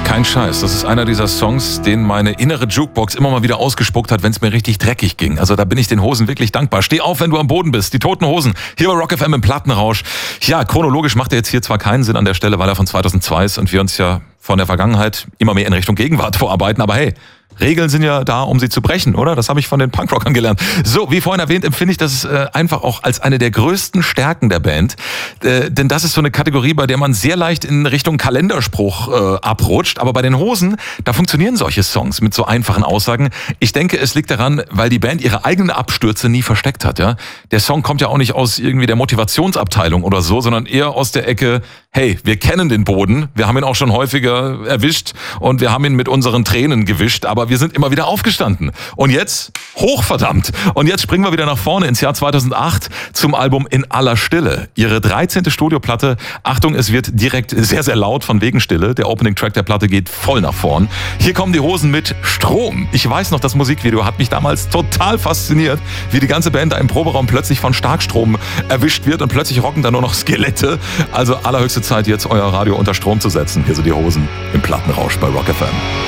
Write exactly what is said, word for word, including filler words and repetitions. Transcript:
Kein Scheiß, das ist einer dieser Songs, den meine innere Jukebox immer mal wieder ausgespuckt hat, wenn es mir richtig dreckig ging. Also da bin ich den Hosen wirklich dankbar. Steh auf, wenn du am Boden bist. Die Toten Hosen, hier bei Rock F M im Plattenrausch. Ja, chronologisch macht er jetzt hier zwar keinen Sinn an der Stelle, weil er von zweitausendzwei ist und wir uns ja von der Vergangenheit immer mehr in Richtung Gegenwart vorarbeiten. Aber hey, Regeln sind ja da, um sie zu brechen, oder? Das habe ich von den Punkrockern gelernt. So, wie vorhin erwähnt, empfinde ich das äh, einfach auch als eine der größten Stärken der Band. Äh, denn das ist so eine Kategorie, bei der man sehr leicht in Richtung Kalenderspruch äh, abrutscht. Aber bei den Hosen, da funktionieren solche Songs mit so einfachen Aussagen. Ich denke, es liegt daran, weil die Band ihre eigenen Abstürze nie versteckt hat. Ja? Der Song kommt ja auch nicht aus irgendwie der Motivationsabteilung oder so, sondern eher aus der Ecke, hey, wir kennen den Boden, wir haben ihn auch schon häufiger erwischt und wir haben ihn mit unseren Tränen gewischt, aber wir sind immer wieder aufgestanden. Und jetzt, hochverdammt, und jetzt springen wir wieder nach vorne ins Jahr zweitausendacht zum Album In aller Stille. Ihre dreizehnte Studioplatte. Achtung, es wird direkt sehr, sehr laut von wegen Stille. Der Opening-Track der Platte geht voll nach vorn. Hier kommen die Hosen mit Strom. Ich weiß noch, das Musikvideo hat mich damals total fasziniert, wie die ganze Band da im Proberaum plötzlich von Starkstrom erwischt wird und plötzlich rocken da nur noch Skelette. Also allerhöchste Zeit, jetzt euer Radio unter Strom zu setzen. Hier sind die Hosen im Plattenrausch bei Rock F M.